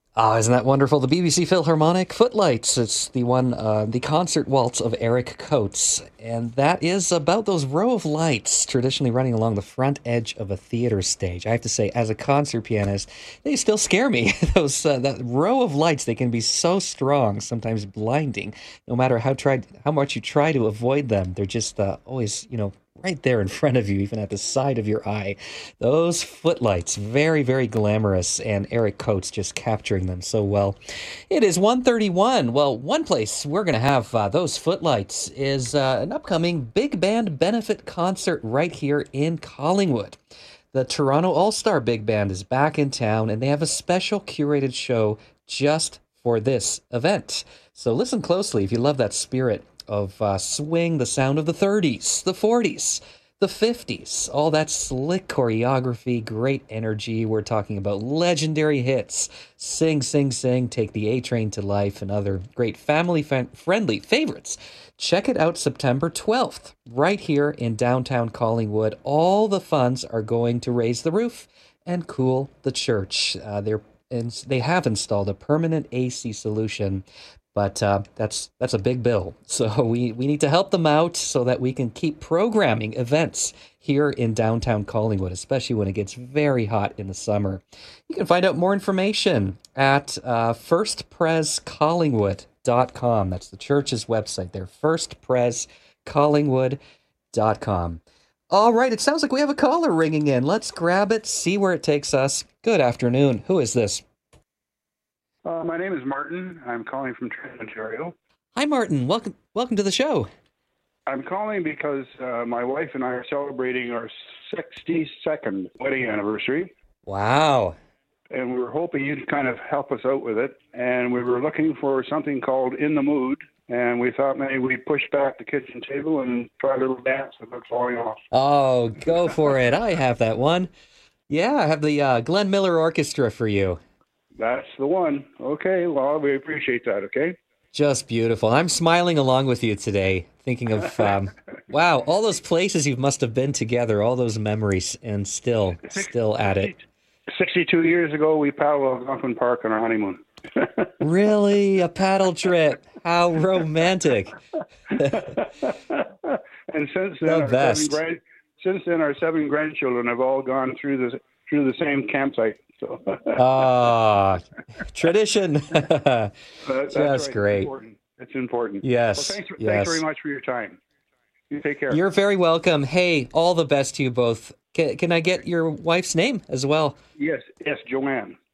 Ah, isn't that wonderful? The BBC Philharmonic Footlights. It's the one, the concert waltz of Eric Coates. And that is about those row of lights traditionally running along the front edge of a theater stage. I have to say, as a concert pianist, they still scare me. That row of lights, they can be so strong, sometimes blinding. No matter how much you try to avoid them, they're just always, right there in front of you, even at the side of your eye. Those footlights, very, very glamorous, and Eric Coates just capturing them so well. It is 1:31. Well, one place we're going to have those footlights is an upcoming big band benefit concert right here in Collingwood. The Toronto All-Star Big Band is back in town, and they have a special curated show just for this event. So listen closely if you love that spirit of swing, the sound of the 30s, the 40s, the 50s, all that slick choreography, great energy. We're talking about legendary hits, Sing, Sing, Sing, Take the A Train to Life, and other great family-friendly favorites. Check it out September 12th, right here in downtown Collingwood. All the funds are going to raise the roof and cool the church. They have installed a permanent AC solution, but that's a big bill. So we need to help them out so that we can keep programming events here in downtown Collingwood, especially when it gets very hot in the summer. You can find out more information at firstprescollingwood.com. That's the church's website there, firstprescollingwood.com. All right, it sounds like we have a caller ringing in. Let's grab it, see where it takes us. Good afternoon. Who is this? My name is Martin. I'm calling from Trenton, Ontario. Hi, Martin. Welcome to the show. I'm calling because my wife and I are celebrating our 62nd wedding anniversary, Wow. and we were hoping you'd kind of help us out with it. And we were looking for something called In the Mood, and we thought maybe we'd push back the kitchen table and try a little dance without falling off. Oh, go for it. I have that one. Yeah, I have the Glenn Miller Orchestra for you. That's the one. Okay, well, we appreciate that, okay? Just beautiful. I'm smiling along with you today, thinking of, wow, all those places you must have been together, all those memories, and still at it. 62 years ago, we paddled Algonquin Park on our honeymoon. Really? A paddle trip? How romantic. And The best. since then, our seven grandchildren have all gone through the same campsite. So Ah, tradition. that's Just right. great. It's important. Well, Yes, thanks very yes. much for your time. You take care. You're very welcome. Hey, all the best to you both. Can I get your wife's name as well? Yes, Joanne.